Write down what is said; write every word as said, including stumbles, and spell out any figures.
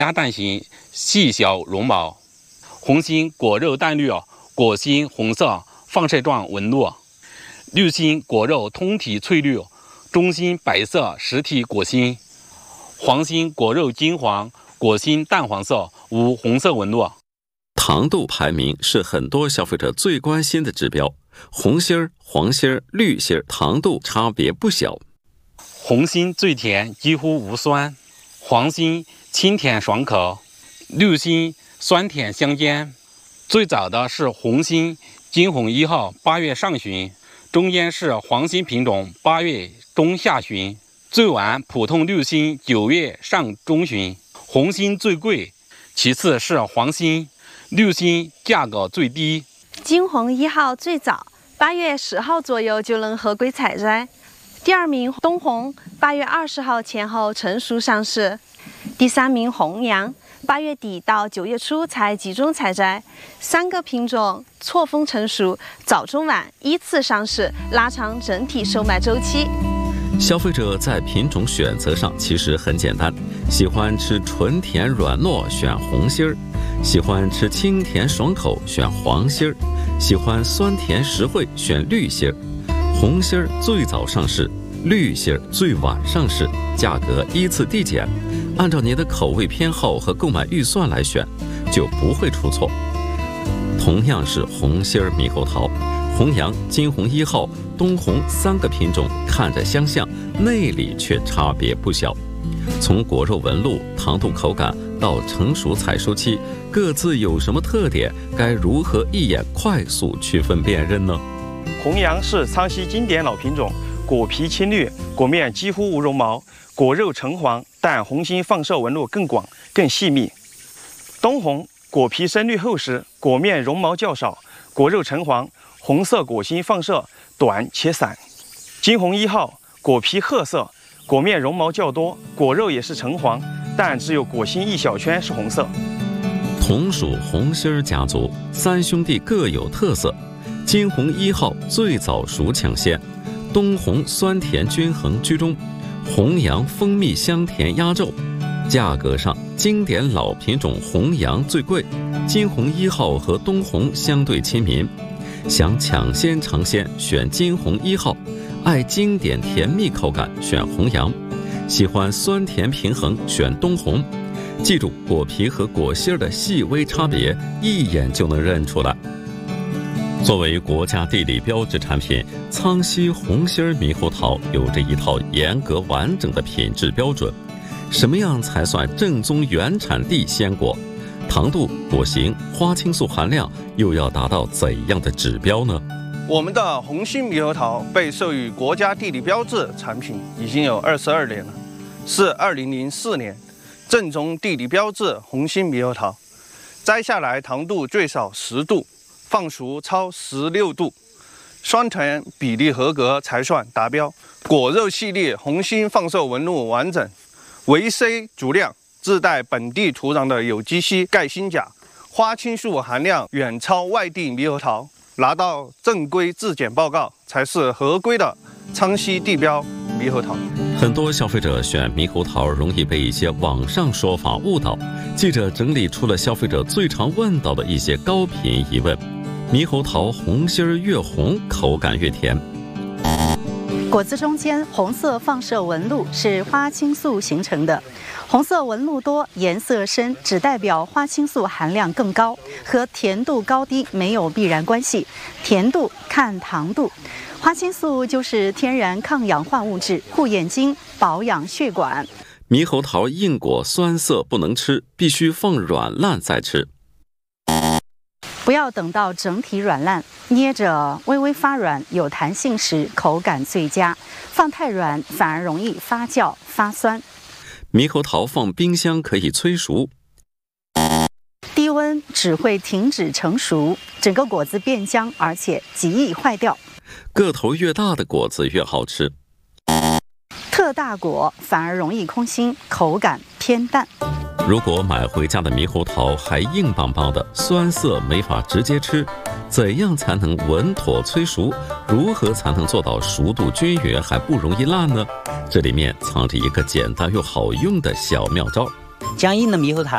鸭蛋形，细小绒毛。红心果肉淡绿，果心红色，放射状纹路；绿心果肉通体翠绿，中心白色实体果心；黄心果肉金黄，果心淡黄色，无红色纹路。 糖度排名是很多消费者最关心的指标，红心儿、黄心儿、绿心儿糖度差别不小。 红心最甜，几乎无酸；黄心清甜爽口，绿心酸甜相间。最早的是红心金红一号，八月上旬；中间是黄心品种，八月中下旬；最晚普通绿心，九月上中旬。红心最贵，其次是黄心，绿心价格最低。 金红一号最早，八月十号左右就能合规采摘。第二名东红，八月二十号前后成熟上市。第三名红阳，八月底到九月初才集中采摘。三个品种错峰成熟，早中晚依次上市，拉长整体售卖周期。 消费者在品种选择上其实很简单，喜欢吃纯甜软糯选红心儿，喜欢吃清甜爽口选黄心儿，喜欢酸甜实惠选绿心儿。红心儿最早上市，绿心儿最晚上市，价格依次递减，按照您的口味偏好和购买预算来选，就不会出错。同样是红心儿猕猴桃，红阳、金红一号、东红三个品种看着相像，内里却差别不小。从果肉纹路、糖度口感到成熟采收期，各自有什么特点？该如何一眼快速区分辨认呢？ 红阳是苍溪经典老品种，果皮青绿，果面几乎无绒毛，果肉橙黄，但红心放射纹路更广、更细密。东红果皮深绿厚实，果面绒毛较少，果肉橙黄，红色果心放射短且散。金红一号果皮褐色，果面绒毛较多，果肉也是橙黄，但只有果心一小圈是红色。 同属红心儿家族，三兄弟各有特色。金红一号最早熟抢先，东红酸甜均衡居中，红阳蜂蜜香甜压轴。价格上，经典老品种红阳最贵，金红一号和东红相对亲民。想抢先尝鲜选金红一号，爱经典甜蜜口感选红阳，喜欢酸甜平衡选东红。记住果皮和果心的细微差别，一眼就能认出来。作为国家地理标志产品，苍溪红心猕猴桃有着一套严格完整的品质标准。什么样才算正宗原产地鲜果？糖度、果形、花青素含量又要达到怎样的指标呢？ 我们的红心猕猴桃被授予国家地理标志产品已经有二十二年了，是二零零四年正宗地理标志红心猕猴桃，摘下来糖度最少十度，放熟超十六度，酸甜比例合格才算达标。果肉细粒，红心放射纹路完整，维 C 足量，自带本地土壤的有机硒、钙、锌、钾，花青素含量远超外地猕猴桃，拿到正规质检报告才是合规的苍溪地标猕猴桃。 很多消费者选猕猴桃容易被一些网上说法误导，记者整理出了消费者最常问到的一些高频疑问。猕猴桃红心儿越红，口感越甜。 果子中间红色放射纹路是花青素形成的，红色纹路多、颜色深，只代表花青素含量更高，和甜度高低没有必然关系。甜度看糖度，花青素就是天然抗氧化物质，护眼睛、保养血管。 猕猴桃硬果酸涩不能吃，必须放软烂再吃。 不要等到整体软烂，捏着微微发软有弹性时口感最佳，放太软反而容易发酵发酸。 猕猴桃放冰箱可以催熟， 低温只会停止成熟，整个果子变僵，而且极易坏掉。 个头越大的果子越好吃， 特大果反而容易空心，口感偏淡。 如果买回家的猕猴桃还硬邦邦的，酸涩没法直接吃，怎样才能稳妥催熟？如何才能做到熟度均匀还不容易烂呢？这里面藏着一个简单又好用的小妙招。 僵硬的猕猴桃